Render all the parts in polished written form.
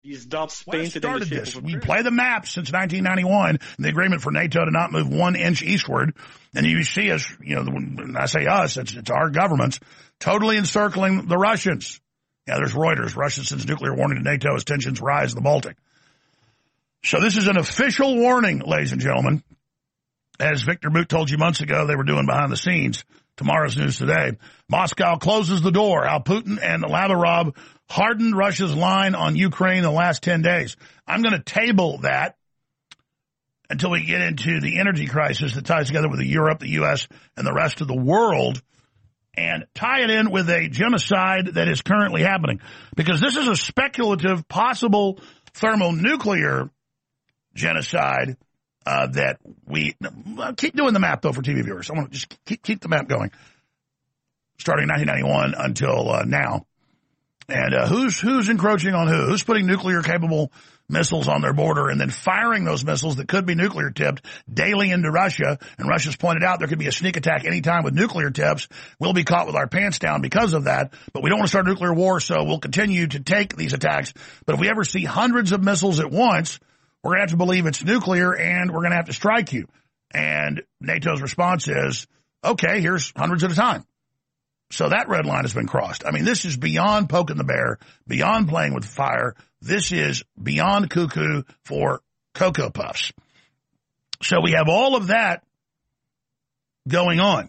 He's not What painted started in the shape this? of a We pyramid. play the map since 1991, the agreement for NATO to not move 1 inch eastward. And you see us, when I say us, it's our governments, totally encircling the Russians. Yeah, there's Reuters. Russia sends nuclear warning to NATO as tensions rise in the Baltic. So this is an official warning, ladies and gentlemen. As Victor Boot told you months ago, they were doing behind the scenes. Tomorrow's news today. Moscow closes the door. How Putin and Lavrov hardened Russia's line on Ukraine in the last 10 days. I'm going to table that until we get into the energy crisis that ties together with Europe, the U.S., and the rest of the world, and tie it in with a genocide that is currently happening. Because this is a speculative, possible thermonuclear genocide that we keep doing the map, though, for TV viewers. I want to just keep the map going, starting 1991 until now. And who's encroaching on who? Who's putting nuclear-capable missiles on their border and then firing those missiles that could be nuclear-tipped daily into Russia? And Russia's pointed out there could be a sneak attack anytime with nuclear tips. We'll be caught with our pants down because of that. But we don't want to start a nuclear war, so we'll continue to take these attacks. But if we ever see hundreds of missiles at once, we're going to have to believe it's nuclear, and we're going to have to strike you. And NATO's response is, okay, here's hundreds at a time. So that red line has been crossed. I mean, this is beyond poking the bear, beyond playing with fire. This is beyond cuckoo for Cocoa Puffs. So we have all of that going on.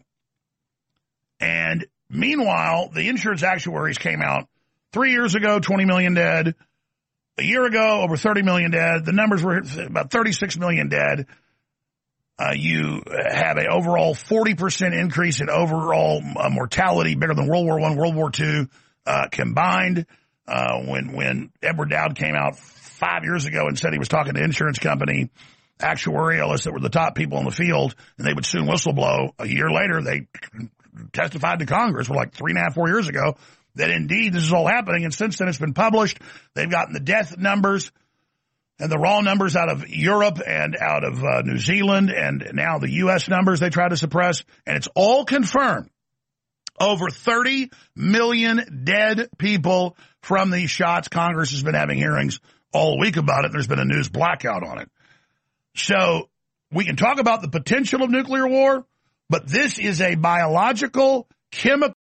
And meanwhile, the insurance actuaries came out 3 years ago, 20 million dead. A year ago, over 30 million dead. The numbers were about 36 million dead. You have an overall 40% increase in overall mortality, bigger than World War I, World War II combined. When Edward Dowd came out 5 years ago and said he was talking to insurance company actuarialists that were the top people in the field, and they would soon whistleblow. A year later, they testified to Congress, like 3.5, 4 years ago, that indeed this is all happening. And since then, it's been published. They've gotten the death numbers and the raw numbers out of Europe and out of New Zealand, and now the U.S. numbers they try to suppress, and it's all confirmed. Over 30 million dead people from these shots. Congress has been having hearings all week about it. There's been a news blackout on it. So we can talk about the potential of nuclear war, but this is a biological, chemical